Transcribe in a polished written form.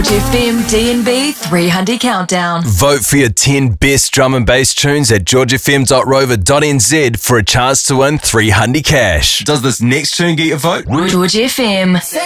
FM DNB 300 Countdown. Vote for your 10 best drum and bass tunes at georgefm.rover.nz for a chance to win 300 cash. Does this next tune get your vote? George FM.